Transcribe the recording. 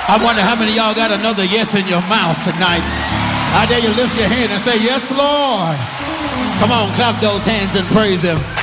I wonder how many of y'all got another yes in your mouth tonight. I dare you lift your hand and say, yes, Lord. Come on, clap those hands and praise him.